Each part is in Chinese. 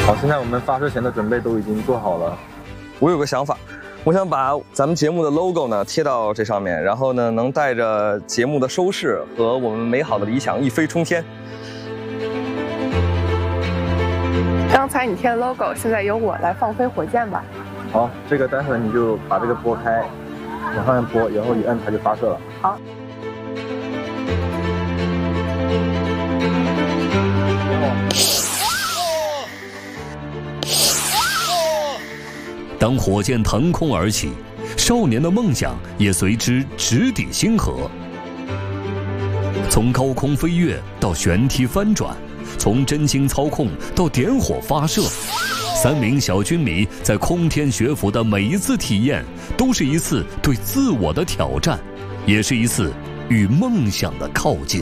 好，现在我们发射前的准备都已经做好了。 我有个想法，我想把咱们节目的 logo 呢贴到这上面，然后呢能带着节目的收视和我们美好的理想一飞冲天。 刚才你贴的 logo， 现在由我来放飞火箭吧。 好，这个待会儿你就把这个拨开，往上面拨，然后一摁它就发射了。 好。 当火箭腾空而起，少年的梦想也随之直抵星河。从高空飞跃到旋梯翻转，从真心操控到点火发射，3名小军迷在空天学府的每一次体验，都是一次对自我的挑战，也是一次与梦想的靠近。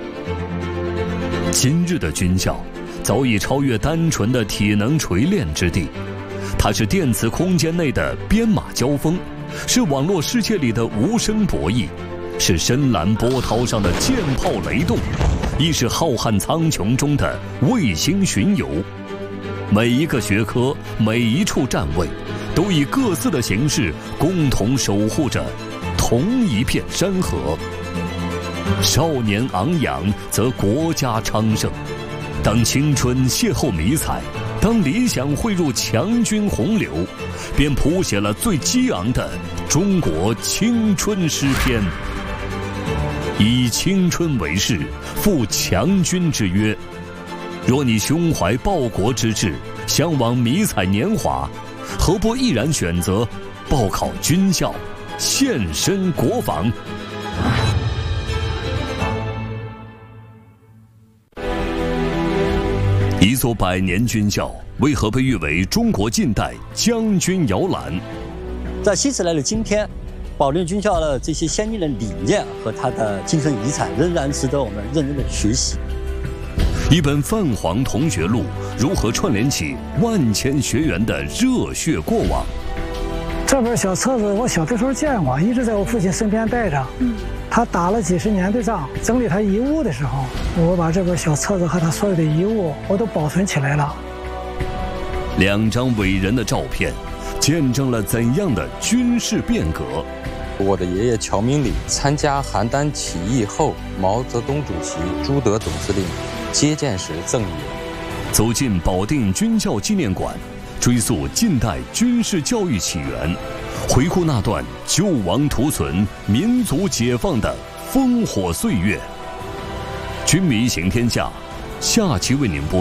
今日的军校早已超越单纯的体能锤炼之地，它是电磁空间内的编码交锋，是网络世界里的无声博弈，是深蓝波涛上的舰炮雷动，亦是浩瀚苍穹中的卫星巡游。每一个学科，每一处站位，都以各自的形式共同守护着同一片山河。少年昂扬，则国家昌盛。当青春邂逅迷彩，当理想汇入强军洪流，便谱写了最激昂的中国青春诗篇。以青春为誓，赴强军之约。若你胸怀报国之志，向往迷彩年华，何不毅然选择报考军校，献身国防？一座100年军校为何被誉为中国近代将军摇篮？ 在7次来的今天，保定军校的这些先进的理念和它的精神遗产仍然值得我们认真的学习。 一本泛黄同学录如何串联起万千学员的热血过往？ 这本小册子我小的时候见过，一直在我父亲身边带着。他打了几十年的仗，整理他遗物的时候，我把这本小册子和他所有的遗物我都保存起来了。 2张伟人的照片，见证了怎样的军事变革？ 我的爷爷乔明礼参加邯郸起义后，毛泽东主席、朱德总司令接见时赠予。 走进保定军校纪念馆，追溯近代军事教育起源，回顾那段救亡图存、民族解放的烽火岁月。军迷行天下，下期为您播